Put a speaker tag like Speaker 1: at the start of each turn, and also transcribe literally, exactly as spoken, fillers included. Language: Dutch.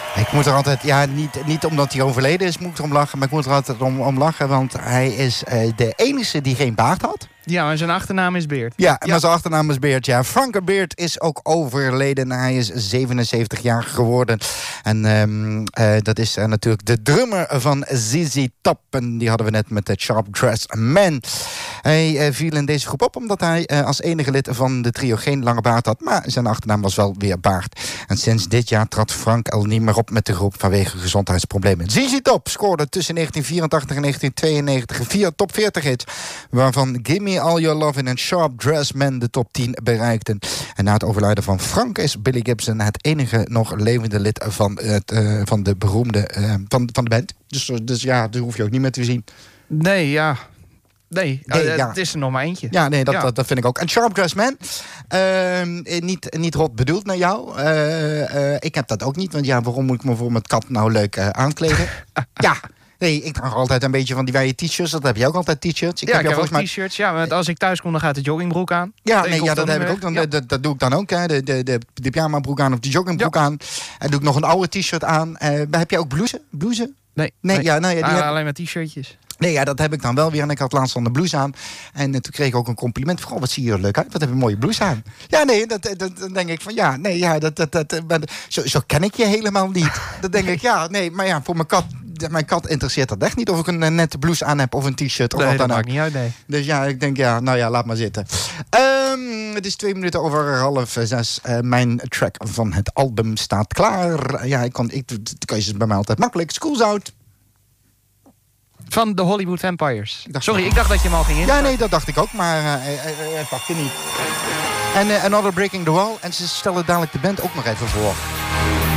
Speaker 1: Ik moet er altijd, ja, niet, niet omdat hij overleden is, moet ik erom lachen. Maar ik moet er altijd om, om lachen, want hij is uh, de enige die geen baard had.
Speaker 2: Ja, maar zijn achternaam is Beard.
Speaker 1: Ja,
Speaker 2: ja.
Speaker 1: maar zijn achternaam is Beard, ja. Frank Beard is ook overleden. Hij is zevenenzeventig jaar geworden. En um, uh, dat is uh, natuurlijk de drummer van Z Z Top. En die hadden we net met de Sharp Dressed Man. Hij uh, viel in deze groep op omdat hij uh, als enige lid van de trio geen lange baard had. Maar zijn achternaam was wel weer Baard. En sinds dit jaar trad Frank al niet meer op met de groep vanwege gezondheidsproblemen. Z Z Top scoorde tussen negentien vierentachtig en negentien tweeënnegentig vier top veertig hits. Waarvan Gimme All Your Love and Sharp Dressed Man de top tien bereikten. En na het overlijden van Frank is Billy Gibson het enige nog levende lid van, het, uh, van de beroemde uh, van, van de band. Dus, dus ja, dat hoef je ook niet meer te zien.
Speaker 2: Nee, ja. Nee,
Speaker 1: nee
Speaker 2: uh,
Speaker 1: ja.
Speaker 2: het is er nog maar eentje.
Speaker 1: Ja, nee, dat,
Speaker 2: ja.
Speaker 1: dat, dat vind ik ook. En Sharp Dressed Man, uh, niet, niet rot bedoeld naar jou. Uh, uh, ik heb dat ook niet, want ja, waarom moet ik me voor mijn kat nou leuk uh, aankleden? Ja. Nee, ik draag altijd een beetje van die wijde t-shirts. Dat heb je ook altijd, t-shirts.
Speaker 2: Ik ja, heb ik heb ook mij... t-shirts. Ja, want als ik thuis kom, dan gaat de joggingbroek aan.
Speaker 1: Ja, nee, ja dat heb ik ook. Dan, ja. dat, dat doe ik dan ook. Hè. De, de, de, de pyjama-broek aan of de joggingbroek ja. aan. En doe ik nog een oude t-shirt aan. Uh, heb jij ook blouse? blouse?
Speaker 2: Nee.
Speaker 1: Nee,
Speaker 2: nee.
Speaker 1: Ja, nou, ja, die
Speaker 2: ah,
Speaker 1: heb...
Speaker 2: alleen maar t-shirtjes.
Speaker 1: Nee, ja, dat heb ik dan wel weer. En ik had laatst dan de blouse aan. En uh, toen kreeg ik ook een compliment. Goh, wat zie je er leuk uit. Wat heb je een mooie blouse aan. Ja, nee, dat, dat, dan denk ik van ja, nee, ja, dat, dat, dat, dat, zo, zo ken ik je helemaal niet. Dan denk ik, ja, nee, maar ja, voor mijn kat... Mijn kat interesseert dat echt niet of ik een nette blouse aan heb of een t-shirt. Of
Speaker 2: nee,
Speaker 1: wat dan
Speaker 2: dat
Speaker 1: ook.
Speaker 2: maakt niet uit, nee.
Speaker 1: Dus ja, ik denk, ja, nou ja, laat maar zitten. Um, het is twee minuten over half zes. Uh, mijn track van het album staat klaar. Ja, ik kan, ik, de keuze is bij mij altijd makkelijk. School's Out.
Speaker 2: Van de Hollywood Vampires.
Speaker 1: Ik
Speaker 2: Sorry, ik dacht dat je hem al ging instarten.
Speaker 1: Ja, nee, dat dacht ik ook, maar uh, hij, hij, hij pakte niet. En uh, Another Breaking the Wall. En ze stellen dadelijk de band ook nog even voor.